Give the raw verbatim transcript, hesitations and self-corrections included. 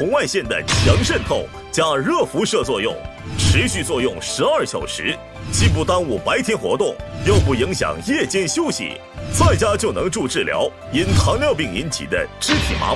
红外线的强渗透加热辐射作用，持续作用十二小时，既不耽误白天活动，又不影响夜间休息，在家就能助治疗因糖尿病引起的肢体麻